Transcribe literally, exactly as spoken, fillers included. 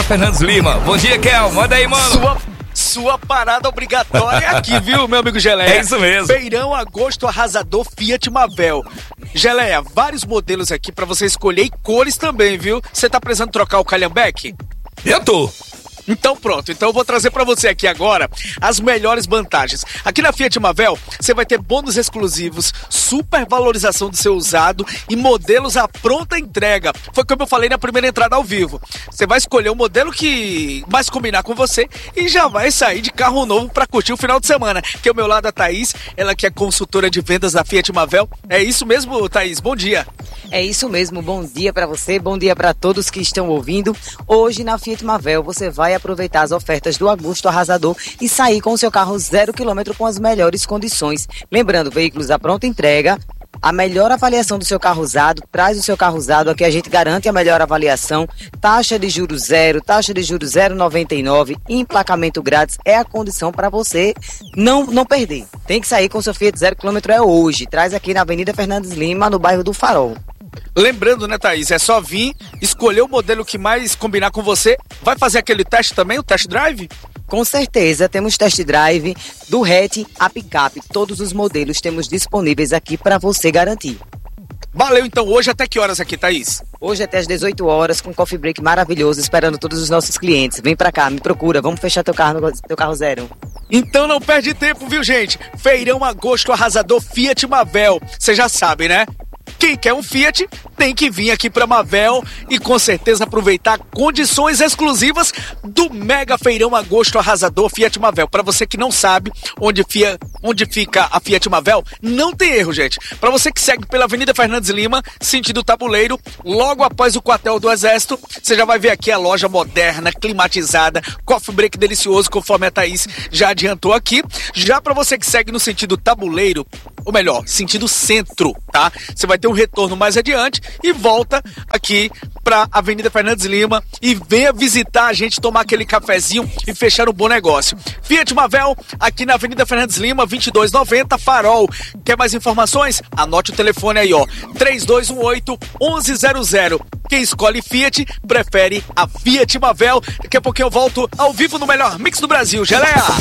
Fernandes Lima. Bom dia, Kel. Manda aí, mano. Sua, sua parada obrigatória é aqui, viu, meu amigo Geleia? É isso mesmo. Feirão Agosto Arrasador Fiat Mavell. Geleia, vários modelos aqui pra você escolher e cores também, viu? Você tá precisando trocar o calhambeque? Eu tô. Então pronto, então eu vou trazer pra você aqui agora as melhores vantagens. Aqui na Fiat Mavell, você vai ter bônus exclusivos, super valorização do seu usado e modelos à pronta entrega. Foi como eu falei na primeira entrada ao vivo. Você vai escolher o modelo que mais combinar com você e já vai sair de carro novo pra curtir o final de semana. Aqui ao meu lado a Thaís, ela que é consultora de vendas da Fiat Mavell. É isso mesmo, Thaís? Bom dia. É isso mesmo, bom dia para você, bom dia para todos que estão ouvindo. Hoje na Fiat Mavell você vai aproveitar as ofertas do Agosto Arrasador e sair com o seu carro zero quilômetro com as melhores condições. Lembrando, veículos à pronta entrega, a melhor avaliação do seu carro usado, traz o seu carro usado, aqui a gente garante a melhor avaliação, taxa de juros zero, taxa de juros zero vírgula noventa e nove, emplacamento grátis, é a condição para você não, não perder. Tem que sair com o seu Fiat zero quilômetro é hoje, traz aqui na Avenida Fernandes Lima, no bairro do Farol. Lembrando, né, Thaís, é só vir, escolher o modelo que mais combinar com você. Vai fazer aquele teste também, o test drive? Com certeza, temos test drive do hatch a picape. Todos os modelos temos disponíveis aqui para você garantir. Valeu, então. Hoje até que horas aqui, Thaís? Hoje até às dezoito horas, com coffee break maravilhoso, esperando todos os nossos clientes. Vem pra cá, me procura, vamos fechar teu carro, teu carro zero. Então não perde tempo, viu, gente? Feirão Agosto Arrasador Fiat Mavell. Você já sabe, né? Quem quer um Fiat tem que vir aqui para Mavell e com certeza aproveitar condições exclusivas do Mega Feirão Agosto Arrasador Fiat Mavell. Para você que não sabe onde, fia, onde fica a Fiat Mavell, não tem erro, gente. Para você que segue pela Avenida Fernandes Lima, sentido Tabuleiro, logo após o quartel do Exército, você já vai ver aqui a loja moderna, climatizada, coffee break delicioso, conforme a Thaís já adiantou aqui. Já para você que segue no sentido Tabuleiro, ou melhor, sentido centro, tá? Você vai ter um retorno mais adiante e volta aqui pra Avenida Fernandes Lima e venha visitar a gente, tomar aquele cafezinho e fechar um bom negócio. Fiat Mavell, aqui na Avenida Fernandes Lima, vinte e dois noventa, Farol. Quer mais informações? Anote o telefone aí, ó, três dois um oito, um um zero zero. Quem escolhe Fiat, prefere a Fiat Mavell. Daqui a pouquinho eu volto ao vivo no melhor mix do Brasil. Geleia!